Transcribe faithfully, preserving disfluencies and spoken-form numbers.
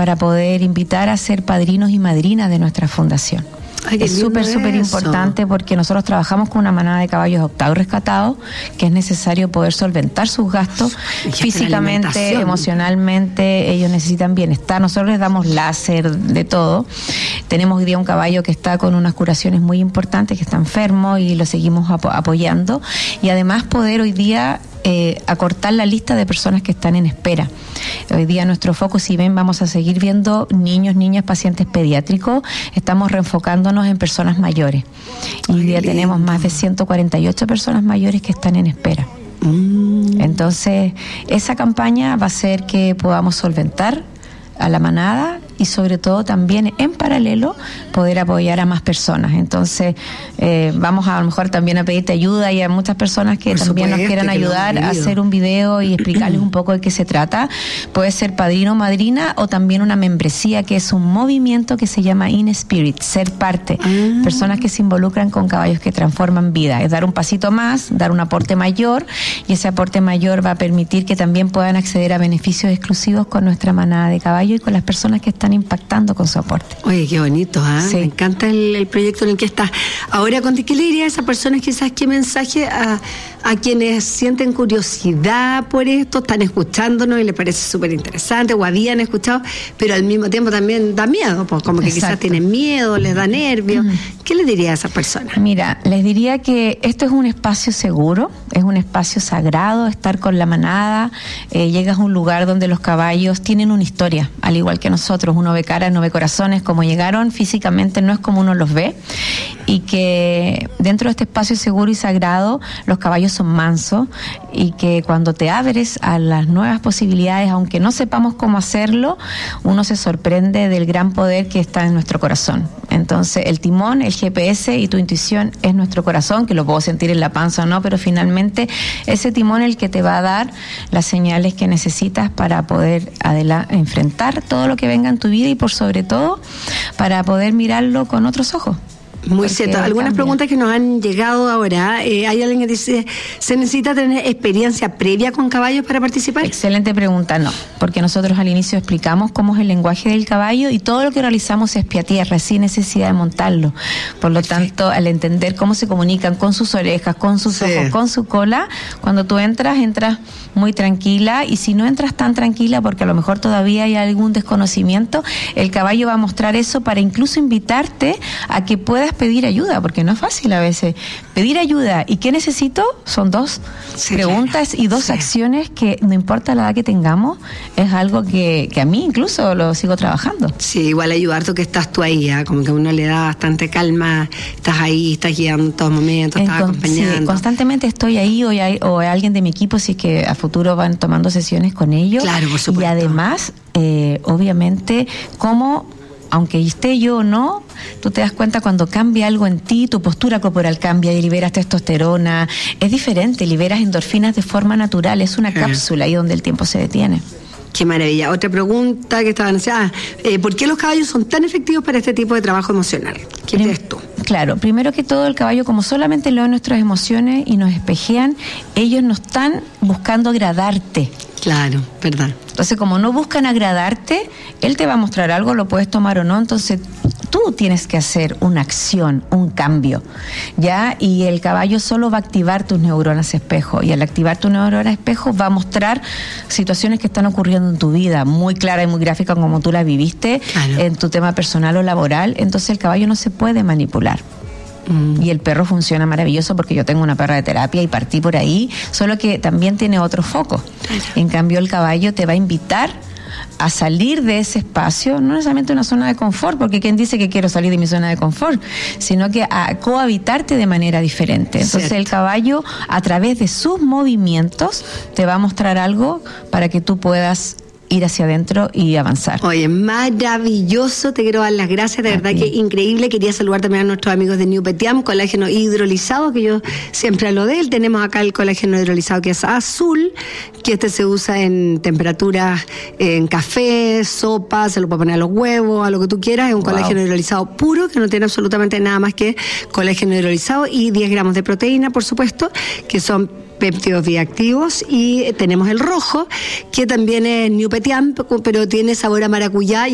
para poder invitar a ser padrinos y madrinas de nuestra fundación. Ay, es súper, súper importante porque nosotros trabajamos con una manada de caballos adoptados y rescatados, que es necesario poder solventar sus gastos físicamente, emocionalmente. Ellos necesitan bienestar. Nosotros les damos láser, de todo. Tenemos hoy día un caballo que está con unas curaciones muy importantes, que está enfermo y lo seguimos apo- apoyando. Y además poder hoy día Eh, acortar la lista de personas que están en espera. Hoy día nuestro foco, si ven, vamos a seguir viendo niños, niñas, pacientes pediátricos. Estamos reenfocándonos en personas mayores. Y hoy día tenemos más de ciento cuarenta y ocho personas mayores que están en espera. Mm. Entonces, esa campaña va a hacer que podamos solventar a la manada y sobre todo también en paralelo poder apoyar a más personas. Entonces eh, vamos a, a lo mejor también a pedirte ayuda y a muchas personas que Por también supuesto, nos quieran ayudar a hacer un video y explicarles un poco de qué se trata. Puede ser padrino o madrina o también una membresía, que es un movimiento que se llama In Spirit, ser parte. Ah. Personas que se involucran con caballos que transforman vida. Es dar un pasito más, dar un aporte mayor, y ese aporte mayor va a permitir que también puedan acceder a beneficios exclusivos con nuestra manada de caballos y con las personas que están impactando con su aporte. Oye, qué bonito, ¿ah? ¿eh? Sí. Me encanta el, el proyecto en el que estás. Ahora, Conti, ¿qué le diría a esas personas, quizás, qué mensaje a, a quienes sienten curiosidad por esto, están escuchándonos y les parece súper interesante, o habían escuchado, pero al mismo tiempo también da miedo, pues como que Exacto. quizás tienen miedo, les da nervios? Mm. ¿Qué le diría a esas personas? Mira, les diría que esto es un espacio seguro, es un espacio sagrado, estar con la manada. Eh, llegas a un lugar donde los caballos tienen una historia, al igual que nosotros. Uno ve caras, no ve corazones. Como llegaron físicamente no es como uno los ve, y que dentro de este espacio seguro y sagrado los caballos son mansos, y que cuando te abres a las nuevas posibilidades, aunque no sepamos cómo hacerlo, uno se sorprende del gran poder que está en nuestro corazón. Entonces el timón, el G P S y tu intuición es nuestro corazón, que lo puedo sentir en la panza o no, pero finalmente ese timón es el que te va a dar las señales que necesitas para poder adela- enfrentar todo lo que venga en tu vida, y por sobre todo para poder mirarlo con otros ojos. Muy cierto. Algunas cambia. Preguntas que nos han llegado ahora. Eh, hay alguien que dice, ¿se necesita tener experiencia previa con caballos para participar? Excelente pregunta. No, porque nosotros al inicio explicamos cómo es el lenguaje del caballo y todo lo que realizamos es pie a tierra, sin necesidad de montarlo. Por lo tanto, al entender cómo se comunican con sus orejas, con sus sí. ojos, con su cola, cuando tú entras, entras muy tranquila, y si no entras tan tranquila porque a lo mejor todavía hay algún desconocimiento, el caballo va a mostrar eso para incluso invitarte a que puedas pedir ayuda, porque no es fácil a veces pedir ayuda. ¿Y qué necesito? Son dos sí, preguntas claro. y dos sí. acciones que, no importa la edad que tengamos, es algo que, que a mí incluso lo sigo trabajando. Sí, igual ayudar tú que estás tú ahí, ¿eh? Como que a uno le da bastante calma, estás ahí, estás guiando en todo momento, estás Encon- acompañando. Sí, constantemente estoy ahí, o hay, o hay alguien de mi equipo, si es que a futuro van tomando sesiones con ellos. Claro, por supuesto. Y además, eh, obviamente, cómo, aunque esté yo o no, tú te das cuenta cuando cambia algo en ti, tu postura corporal cambia y liberas testosterona. Es diferente, liberas endorfinas de forma natural, es una sí. cápsula ahí donde el tiempo se detiene. Qué maravilla. Otra pregunta que estaban haciendo, ah, eh, ¿por qué los caballos son tan efectivos para este tipo de trabajo emocional? ¿Qué Prim- crees tú? Claro, primero que todo, el caballo, como solamente lee nuestras emociones y nos espejean, ellos no están buscando agradarte. Claro, verdad. Entonces, como no buscan agradarte, él te va a mostrar algo, lo puedes tomar o no, entonces tú tienes que hacer una acción, un cambio, ¿ya? Y el caballo solo va a activar tus neuronas espejo, y al activar tus neuronas espejo va a mostrar situaciones que están ocurriendo en tu vida, muy clara y muy gráfica como tú la viviste, claro. en tu tema personal o laboral. Entonces el caballo no se puede manipular. Mm. Y el perro funciona maravilloso, porque yo tengo una perra de terapia y partí por ahí, solo que también tiene otro foco. Claro. En cambio el caballo te va a invitar a salir de ese espacio, no necesariamente una zona de confort, porque ¿quién dice que quiero salir de mi zona de confort? Sino que a cohabitarte de manera diferente. Entonces Cierto. El caballo, a través de sus movimientos, te va a mostrar algo para que tú puedas ir hacia adentro y avanzar. Oye, maravilloso, te quiero dar las gracias, de verdad que increíble. Quería saludar también a nuestros amigos de Newpetiam, colágeno hidrolizado, que yo siempre hablo de él. Tenemos acá el colágeno hidrolizado, que es azul, que este se usa en temperaturas, en café, sopa, se lo puede poner a los huevos, a lo que tú quieras. Es un wow. colágeno hidrolizado puro, que no tiene absolutamente nada más que colágeno hidrolizado, y diez gramos de proteína, por supuesto, que son péptidos bioactivos. Y tenemos el rojo, que también es Newpetiam, pero tiene sabor a maracuyá.